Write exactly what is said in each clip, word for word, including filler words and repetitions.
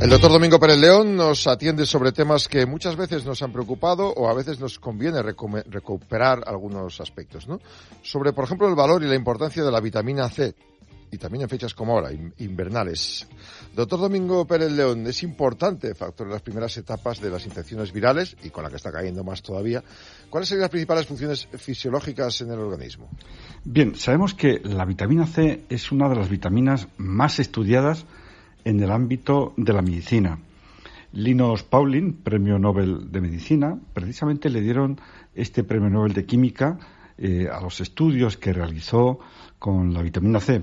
El doctor Domingo Pérez León nos atiende sobre temas que muchas veces nos han preocupado o a veces nos conviene recu- recuperar algunos aspectos, ¿no? Sobre, por ejemplo, el valor y la importancia de la vitamina C, y también en fechas como ahora, invernales. Doctor Domingo Pérez León, es importante factor en las primeras etapas de las infecciones virales, y con la que está cayendo más todavía. ¿Cuáles serían las principales funciones fisiológicas en el organismo? Bien, sabemos que la vitamina C es una de las vitaminas más estudiadas en el ámbito de la medicina. Linus Pauling, premio Nobel de Medicina, precisamente le dieron este premio Nobel de Química eh, a los estudios que realizó con la vitamina C.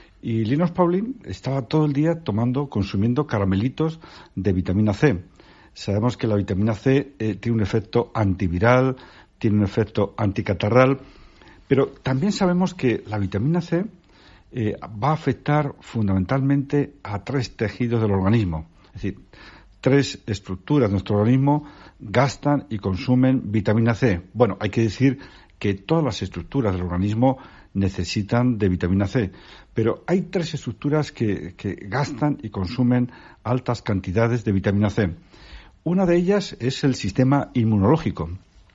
Y Linus Pauling estaba todo el día tomando, consumiendo caramelitos de vitamina C. Sabemos que la vitamina C eh, tiene un efecto antiviral, tiene un efecto anticatarral, pero también sabemos que la vitamina C Eh, va a afectar fundamentalmente a tres tejidos del organismo. Es decir, tres estructuras de nuestro organismo gastan y consumen vitamina C. Bueno, hay que decir que todas las estructuras del organismo necesitan de vitamina C, pero hay tres estructuras que, que gastan y consumen altas cantidades de vitamina C. Una de ellas es el sistema inmunológico.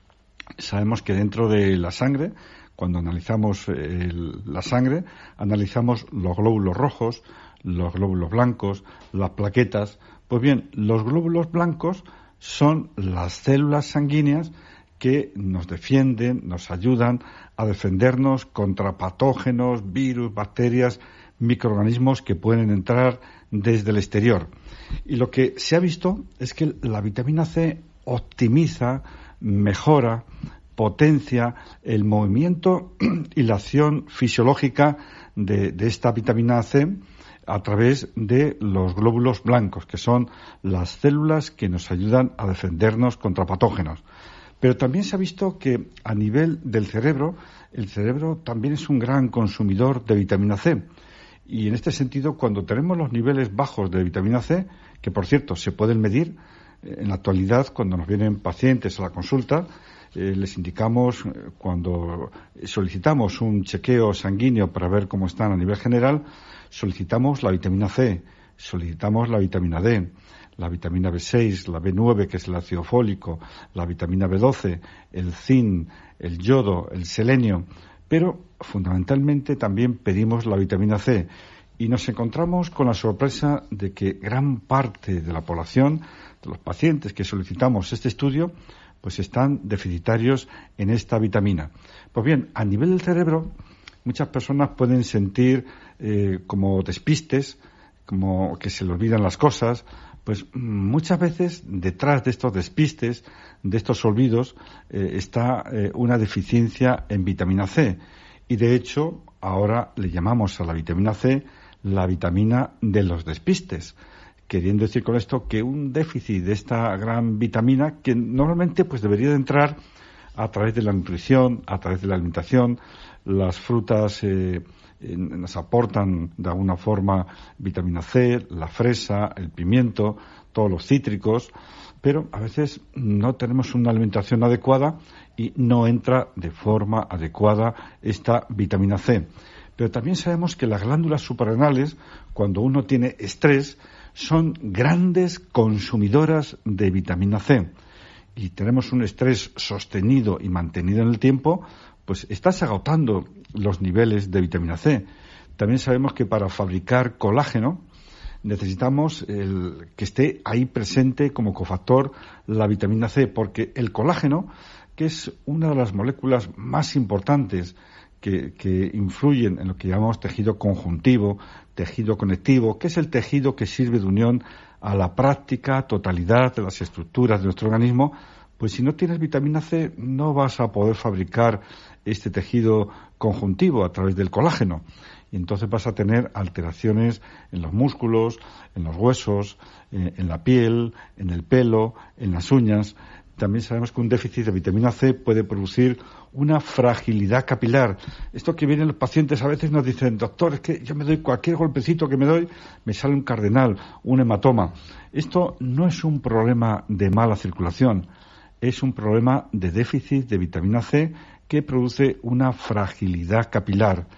Sabemos que dentro de la sangre, cuando analizamos el, la sangre, analizamos los glóbulos rojos, los glóbulos blancos, las plaquetas. Pues bien, los glóbulos blancos son las células sanguíneas que nos defienden, nos ayudan a defendernos contra patógenos, virus, bacterias, microorganismos que pueden entrar desde el exterior. Y lo que se ha visto es que la vitamina C optimiza, mejora, potencia el movimiento y la acción fisiológica de, de esta vitamina C a través de los glóbulos blancos, que son las células que nos ayudan a defendernos contra patógenos. Pero también se ha visto que a nivel del cerebro, el cerebro también es un gran consumidor de vitamina C. Y en este sentido, cuando tenemos los niveles bajos de vitamina C, que por cierto se pueden medir, en la actualidad cuando nos vienen pacientes a la consulta, Eh, les indicamos, eh, cuando solicitamos un chequeo sanguíneo para ver cómo están a nivel general, solicitamos la vitamina C, solicitamos la vitamina D, la vitamina B seis, la B nueve, que es el ácido fólico, la vitamina B doce, el zinc, el yodo, el selenio, pero fundamentalmente también pedimos la vitamina C. Y nos encontramos con la sorpresa de que gran parte de la población, de los pacientes que solicitamos este estudio, pues están deficitarios en esta vitamina. Pues bien, a nivel del cerebro, muchas personas pueden sentir eh, como despistes, como que se le olvidan las cosas. Pues muchas veces detrás de estos despistes, de estos olvidos, eh, está eh, una deficiencia en vitamina C. Y de hecho, ahora le llamamos a la vitamina C la vitamina de los despistes, queriendo decir con esto que un déficit de esta gran vitamina, que normalmente pues debería de entrar a través de la nutrición, a través de la alimentación. Las frutas eh, eh, nos aportan de alguna forma vitamina C, la fresa, el pimiento, todos los cítricos, pero a veces no tenemos una alimentación adecuada y no entra de forma adecuada esta vitamina C. Pero también sabemos que las glándulas suprarrenales, cuando uno tiene estrés, son grandes consumidoras de vitamina C. Y tenemos un estrés sostenido y mantenido en el tiempo, pues estás agotando los niveles de vitamina C. También sabemos que para fabricar colágeno necesitamos el, que esté ahí presente como cofactor la vitamina C, porque el colágeno, que es una de las moléculas más importantes Que, que influyen en lo que llamamos tejido conjuntivo, tejido conectivo, que es el tejido que sirve de unión a la práctica totalidad de las estructuras de nuestro organismo, pues si no tienes vitamina C no vas a poder fabricar este tejido conjuntivo a través del colágeno. Y entonces vas a tener alteraciones en los músculos, en los huesos, eh, en la piel, en el pelo, en las uñas. También sabemos que un déficit de vitamina C puede producir una fragilidad capilar. Esto que vienen los pacientes a veces nos dicen, doctor, es que yo me doy cualquier golpecito que me doy, me sale un cardenal, un hematoma. Esto no es un problema de mala circulación, es un problema de déficit de vitamina C que produce una fragilidad capilar.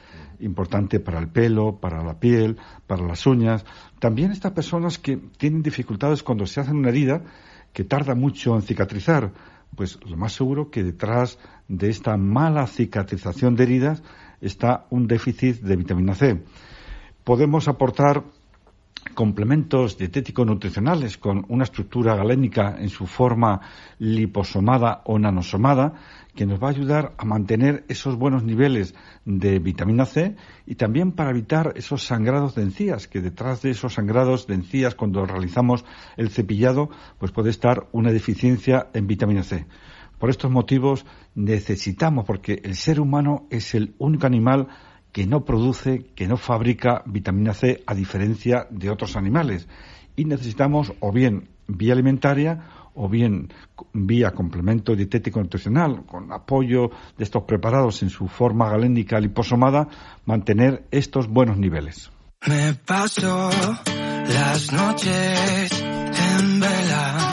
importante para el pelo, para la piel, para las uñas. También estas personas que tienen dificultades cuando se hacen una herida que tarda mucho en cicatrizar, pues lo más seguro que detrás de esta mala cicatrización de heridas está un déficit de vitamina C. Podemos aportar complementos dietéticos nutricionales con una estructura galénica en su forma liposomada o nanosomada que nos va a ayudar a mantener esos buenos niveles de vitamina C y también para evitar esos sangrados de encías, que detrás de esos sangrados de encías cuando realizamos el cepillado pues puede estar una deficiencia en vitamina C. Por estos motivos necesitamos, porque el ser humano es el único animal que no produce, que no fabrica vitamina C a diferencia de otros animales. Y necesitamos o bien vía alimentaria o bien vía complemento dietético nutricional, con apoyo de estos preparados en su forma galénica liposomada, mantener estos buenos niveles. Me paso las noches en vela.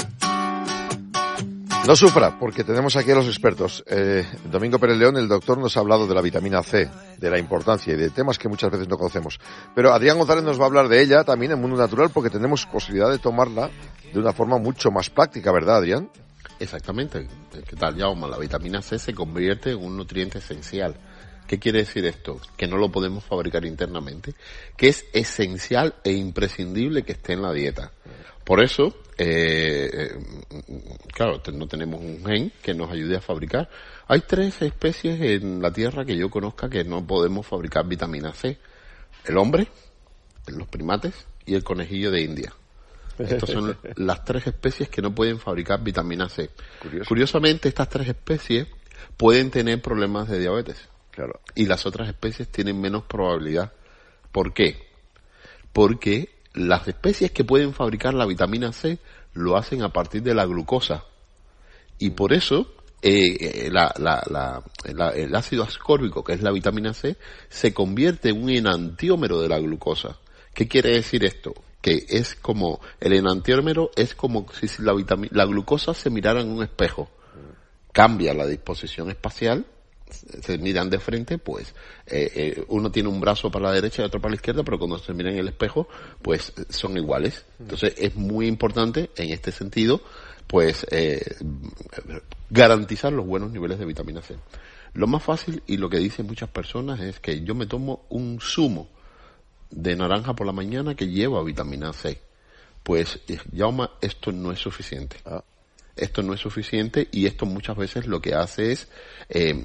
No sufra, porque tenemos aquí a los expertos. Eh, Domingo Pérez León, el doctor, nos ha hablado de la vitamina C, de la importancia y de temas que muchas veces no conocemos. Pero Adrián González nos va a hablar de ella también en Mundo Natural, porque tenemos posibilidad de tomarla de una forma mucho más práctica, ¿verdad, Adrián? Exactamente. ¿Qué tal, Jaume? La vitamina C se convierte en un nutriente esencial. ¿Qué quiere decir esto? Que no lo podemos fabricar internamente, que es esencial e imprescindible que esté en la dieta. Por eso, eh, claro, no tenemos un gen que nos ayude a fabricar. Hay tres especies en la Tierra que yo conozca que no podemos fabricar vitamina C. El hombre, los primates y el conejillo de India. Estas son las tres especies que no pueden fabricar vitamina C. Curioso. Curiosamente, estas tres especies pueden tener problemas de diabetes. Claro. Y las otras especies tienen menos probabilidad. ¿Por qué? Porque las especies que pueden fabricar la vitamina C lo hacen a partir de la glucosa. Y por eso eh, la, la, la, la, el ácido ascórbico, que es la vitamina C, se convierte en un enantiómero de la glucosa. ¿Qué quiere decir esto? Que es como, el enantiómero es como si la, vitamina, la glucosa se mirara en un espejo. Cambia la disposición espacial, se miran de frente, pues eh, eh, uno tiene un brazo para la derecha y otro para la izquierda, pero cuando se miran en el espejo, pues son iguales. Entonces es muy importante en este sentido, pues eh, garantizar los buenos niveles de vitamina C. Lo más fácil y lo que dicen muchas personas es que yo me tomo un zumo de naranja por la mañana que lleva vitamina C. Pues, Jaume, esto no es suficiente. Ah. Esto no es suficiente y esto muchas veces lo que hace es eh,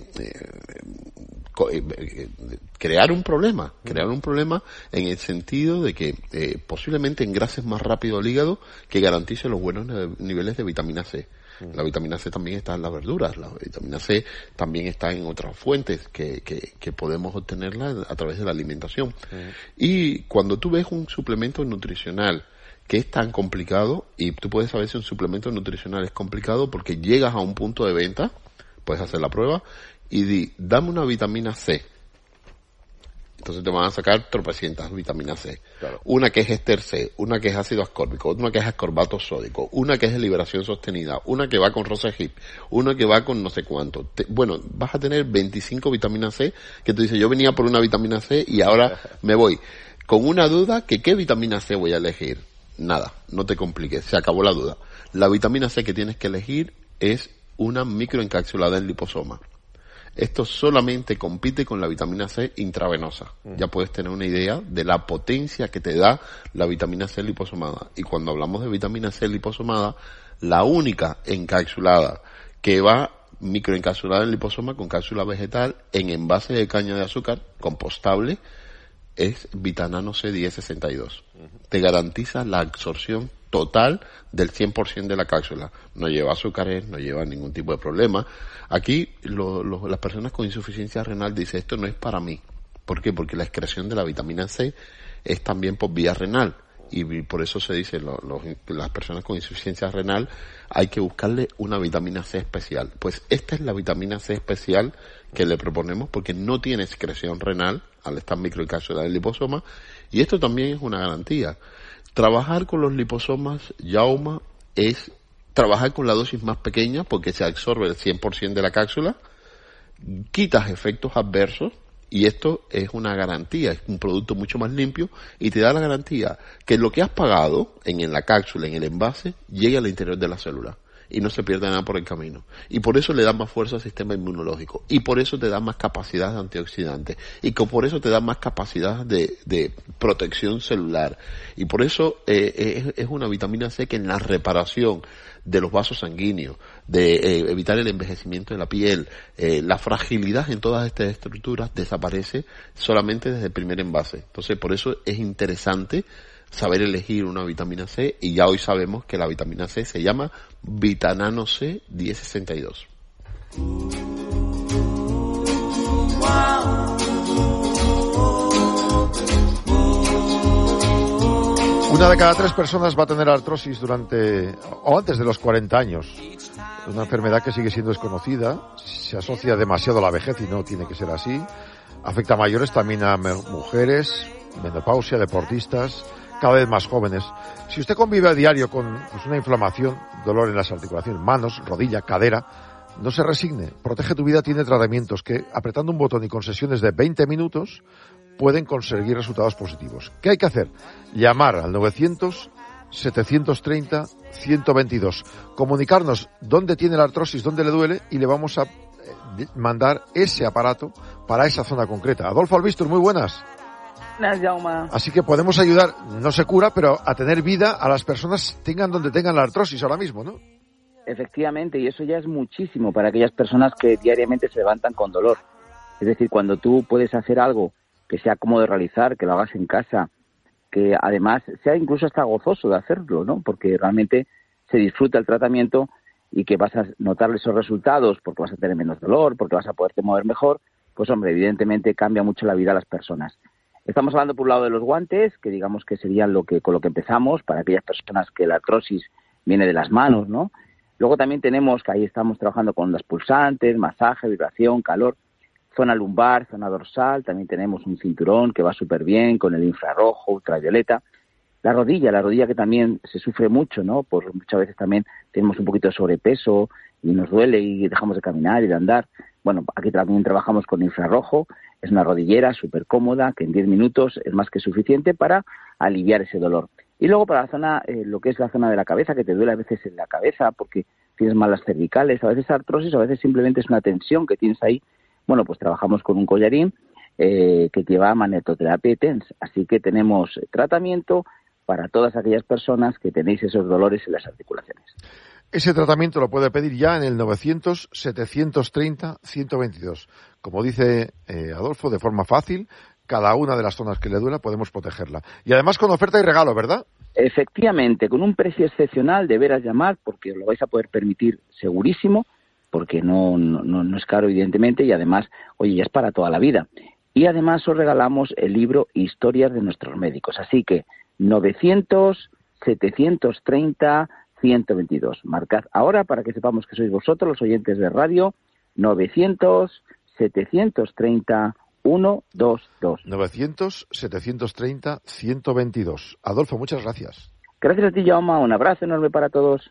eh, crear un problema, crear un problema en el sentido de que eh, posiblemente engrases más rápido el hígado que garantice los buenos niveles de vitamina C. La vitamina C también está en las verduras, la vitamina C también está en otras fuentes que, que, que podemos obtenerla a través de la alimentación. Uh-huh. Y cuando tú ves un suplemento nutricional que es tan complicado, y tú puedes saber si un suplemento nutricional es complicado porque llegas a un punto de venta, puedes hacer la prueba y di, dame una vitamina C. Entonces te van a sacar tropecientas vitaminas C. Claro. Una que es ester C, una que es ácido ascórbico, una que es ascorbato sódico, una que es liberación sostenida, una que va con rosehip, una que va con no sé cuánto. Te, bueno, vas a tener veinticinco vitaminas C que tú dices, yo venía por una vitamina C y ahora me voy con una duda que qué vitamina C voy a elegir. Nada, no te compliques, se acabó la duda. La vitamina C que tienes que elegir es una microencapsulada en liposoma. Esto solamente compite con la vitamina C intravenosa. Mm. Ya puedes tener una idea de la potencia que te da la vitamina C liposomada. Y cuando hablamos de vitamina C liposomada, la única encapsulada que va microencapsulada en liposoma con cápsula vegetal en envase de caña de azúcar compostable es Vitanano C diez sesenta y dos. Uh-huh. Te garantiza la absorción total del cien por ciento de la cápsula. No lleva azúcares, no lleva ningún tipo de problema. Aquí lo, lo, las personas con insuficiencia renal dicen, esto no es para mí. ¿Por qué? Porque la excreción de la vitamina C es también por vía renal. Y por eso se dice, lo, lo, las personas con insuficiencia renal hay que buscarle una vitamina C especial. Pues esta es la vitamina C especial que le proponemos porque no tiene excreción renal al estar microencapsulada en liposoma, y esto también es una garantía. Trabajar con los liposomas, Jaume, es trabajar con la dosis más pequeña porque se absorbe el cien por ciento de la cápsula, quitas efectos adversos Y esto es una garantía, es un producto mucho más limpio y te da la garantía que lo que has pagado en, en la cápsula, en el envase, llegue al interior de la célula y no se pierda nada por el camino. Y por eso le da más fuerza al sistema inmunológico. Y por eso te da más capacidad de antioxidantes. Y que por eso te da más capacidad de, de protección celular. Y por eso eh, es, es una vitamina C que en la reparación de los vasos sanguíneos, de eh, evitar el envejecimiento de la piel, eh, la fragilidad en todas estas estructuras desaparece solamente desde el primer envase. Entonces, por eso es interesante saber elegir una vitamina C, y ya hoy sabemos que la vitamina C se llama Vitanano C diez sesenta y dos. Una de cada tres personas va a tener artrosis durante o antes de los cuarenta años. Una enfermedad que sigue siendo desconocida, se asocia demasiado a la vejez y no tiene que ser así. Afecta a mayores, también a mujeres, menopausia, deportistas, cada vez más jóvenes. Si usted convive a diario con pues, una inflamación, dolor en las articulaciones, manos, rodilla, cadera, no se resigne. Protege tu Vida tiene tratamientos que, apretando un botón y con sesiones de veinte minutos, pueden conseguir resultados positivos. ¿Qué hay que hacer? Llamar al novecientos, setecientos treinta, ciento veintidós. Comunicarnos dónde tiene la artrosis, dónde le duele, y le vamos a eh, mandar ese aparato para esa zona concreta. Adolfo Albistur, muy buenas. Buenas, Jaume. Así que podemos ayudar, no se cura, pero a tener vida a las personas tengan donde tengan la artrosis ahora mismo, ¿no? Efectivamente, y eso ya es muchísimo para aquellas personas que diariamente se levantan con dolor. Es decir, cuando tú puedes hacer algo que sea cómodo de realizar, que lo hagas en casa, que además sea incluso hasta gozoso de hacerlo, ¿no? Porque realmente se disfruta el tratamiento y que vas a notar esos resultados porque vas a tener menos dolor, porque vas a poderte mover mejor, pues hombre, evidentemente cambia mucho la vida a las personas. Estamos hablando por un lado de los guantes, que digamos que serían lo que con lo que empezamos para aquellas personas que la artrosis viene de las manos, ¿no? Luego también tenemos que ahí estamos trabajando con las pulsantes, masaje, vibración, calor, zona lumbar, zona dorsal, también tenemos un cinturón que va súper bien con el infrarrojo, ultravioleta. La rodilla, la rodilla que también se sufre mucho, ¿no? Por muchas veces también tenemos un poquito de sobrepeso y nos duele y dejamos de caminar y de andar. Bueno, aquí también trabajamos con infrarrojo, es una rodillera súper cómoda que en diez minutos es más que suficiente para aliviar ese dolor. Y luego para la zona, eh, lo que es la zona de la cabeza, que te duele a veces en la cabeza porque tienes malas cervicales, a veces artrosis, a veces simplemente es una tensión que tienes ahí. Bueno, pues trabajamos con un collarín eh, que lleva magnetoterapia y TENS. Así que tenemos tratamiento para todas aquellas personas que tenéis esos dolores en las articulaciones. Ese tratamiento lo puede pedir ya en el novecientos, setecientos treinta, ciento veintidós. Como dice eh, Adolfo, de forma fácil, cada una de las zonas que le duela podemos protegerla. Y además con oferta y regalo, ¿verdad? Efectivamente, con un precio excepcional deberás llamar porque os lo vais a poder permitir segurísimo, porque no, no, no es caro evidentemente y además, oye, ya es para toda la vida. Y además os regalamos el libro Historias de nuestros médicos. Así que novecientos, setecientos treinta, ciento veintidós. Marcad ahora para que sepamos que sois vosotros los oyentes de radio. novecientos, setecientos treinta, ciento veintidós. novecientos, setecientos treinta, ciento veintidós. Adolfo, muchas gracias. Gracias a ti, Jaume. Un abrazo enorme para todos.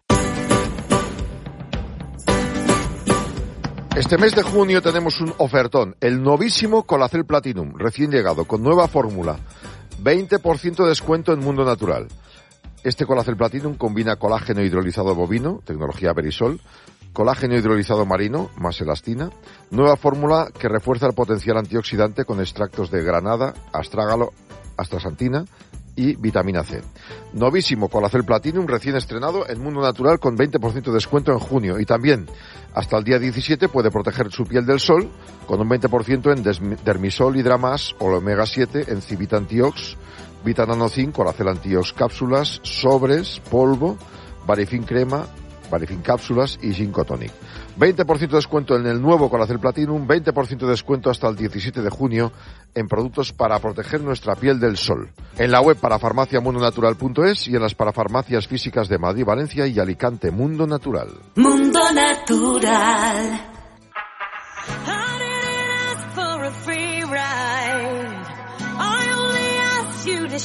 Este mes de junio tenemos un ofertón, el novísimo Colacel Platinum, recién llegado, con nueva fórmula, veinte por ciento de descuento en Mundo Natural. Este Colacel Platinum combina colágeno hidrolizado bovino, tecnología Verisol, colágeno hidrolizado marino, más elastina, nueva fórmula que refuerza el potencial antioxidante con extractos de granada, astrágalo, astaxantina y vitamina C. Novísimo Colacel Platinum recién estrenado en Mundo Natural con veinte por ciento de descuento en junio, y también hasta el día diecisiete puede proteger su piel del sol con un veinte por ciento en Dermisol, Hidramas o Omega siete, en Civita Antiox, Vitanano cinco, Colacel Antiox cápsulas, sobres, polvo, Varifin crema, Varifin cápsulas y Ginkgo Tonic. veinte por ciento de descuento en el nuevo Colacel Platinum, veinte por ciento de descuento hasta el diecisiete de junio en productos para proteger nuestra piel del sol. En la web parafarmaciamundonatural punto es y en las parafarmacias físicas de Madrid, Valencia y Alicante. Mundo Natural. Mundo Natural.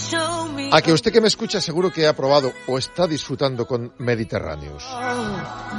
A que usted que me escucha seguro que ha probado o está disfrutando con Mediterráneos.